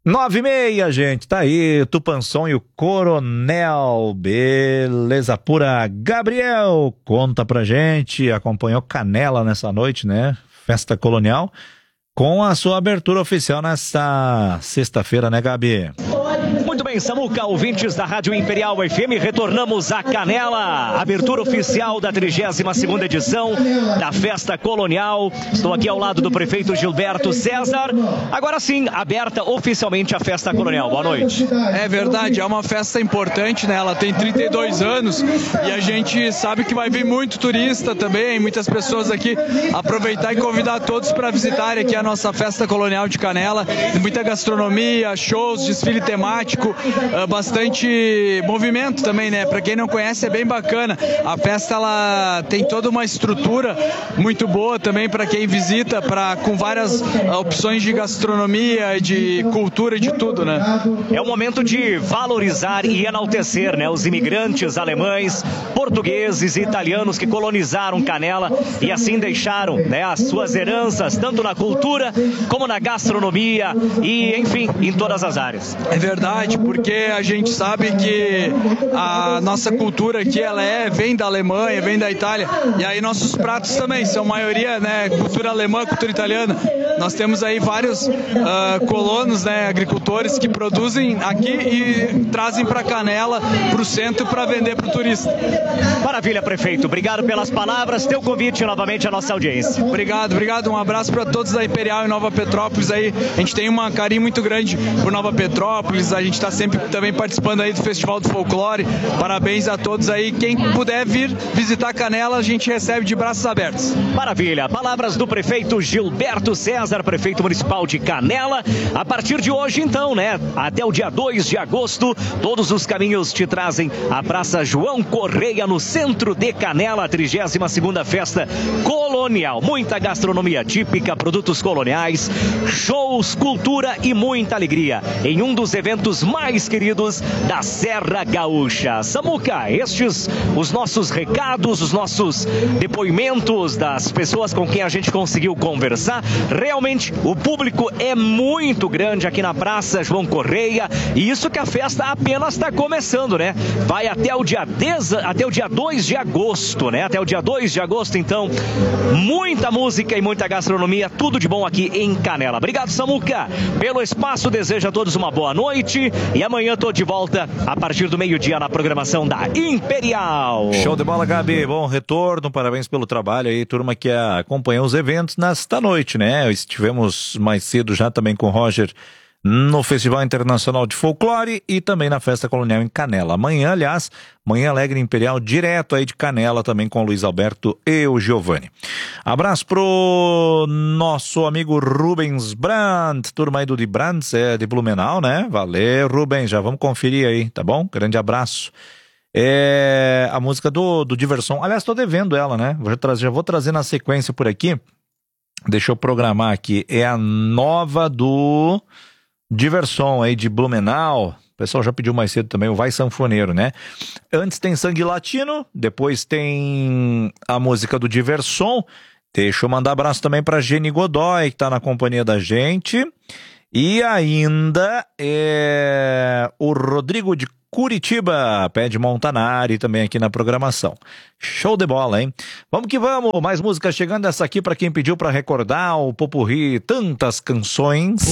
9h30, gente, tá aí, Tupanson e o Coronel, beleza pura. Gabriel, conta pra gente, acompanhou Canela nessa noite, né? Festa Colonial, com a sua abertura oficial nesta sexta-feira, né, Gabi? Muito bem, Samuca, ouvintes da Rádio Imperial FM, retornamos a Canela, abertura oficial da 32ª edição da Festa Colonial. Estou aqui ao lado do prefeito Gilberto César. Agora sim, aberta oficialmente a Festa Colonial. Boa noite. É verdade, é uma festa importante, né? Ela tem 32 anos e a gente sabe que vai vir muito turista também, muitas pessoas aqui. Aproveitar e convidar todos para visitarem aqui a nossa Festa Colonial de Canela. Muita gastronomia, shows, desfile temático, bastante movimento também, né? Para quem não conhece, é bem bacana. A festa, ela tem toda uma estrutura muito boa também para quem visita, com várias opções de gastronomia, de cultura, de tudo, né? É o momento de valorizar e enaltecer, né, os imigrantes alemães, portugueses e italianos que colonizaram Canela e assim deixaram, né, as suas heranças, tanto na cultura como na gastronomia e, enfim, em todas as áreas. É verdade, porque a gente sabe que a nossa cultura aqui, vem da Alemanha, vem da Itália, e aí nossos pratos também são maioria, né, cultura alemã, cultura italiana. Nós temos aí vários colonos, né, agricultores que produzem aqui e trazem para Canela, para o centro, para vender para o turista. Maravilha, prefeito. Obrigado pelas palavras. Teu convite novamente à nossa audiência. Obrigado. Um abraço para todos da Imperial e Nova Petrópolis aí. A gente tem um carinho muito grande por Nova Petrópolis. A gente está sempre também participando aí do Festival do Folclore. Parabéns a todos aí. Quem puder vir visitar Canela, a gente recebe de braços abertos. Maravilha. Palavras do prefeito Gilberto César, prefeito municipal de Canela. A partir de hoje, então, né, até o dia 2 de agosto, todos os caminhos te trazem à Praça João Correia, no centro de Canela, a 32ª Festa Colonial. Muita gastronomia típica, produtos coloniais, shows, cultura e muita alegria em um dos eventos mais queridos da Serra Gaúcha. Samuca, estes os nossos recados, os nossos depoimentos das pessoas com quem a gente conseguiu conversar. Realmente, o público é muito grande aqui na Praça João Correia, e isso que a festa apenas está começando, né? Vai até o dia 2 de agosto, né? Até o dia 2 de agosto, então, muita música e muita gastronomia, tudo de bom aqui em Canela. Obrigado, Samuca, pelo espaço. Desejo a todos uma boa noite e amanhã tô de volta a partir do meio-dia na programação da Imperial. Show de bola, Gabi. Bom retorno, parabéns pelo trabalho aí, turma que acompanhou os eventos nesta noite, né? Estivemos mais cedo já também com o Roger no Festival Internacional de Folclore e também na Festa Colonial em Canela. Amanhã, aliás, Manhã Alegre Imperial, direto aí de Canela, também com o Luiz Alberto e o Giovanni. Abraço pro nosso amigo Rubens Brandt, turma aí do de Brandt, de Blumenau, né? Valeu, Rubens, já vamos conferir aí, tá bom? Grande abraço. A música do Diversão, aliás, tô devendo ela, né? Já vou trazer na sequência por aqui. Deixa eu programar aqui. É a nova do Diversão aí de Blumenau. O pessoal já pediu mais cedo também o Vai Sanfoneiro, né? Antes tem Sangue Latino, depois tem a música do Diversão. Deixa eu mandar abraço também pra Jenny Godoy, que tá na companhia da gente. E ainda o Rodrigo de Curitiba, pede Montanari também aqui na programação. Show de bola, hein? Vamos que vamos, mais música chegando, essa aqui para quem pediu para recordar o Popurrí, tantas canções.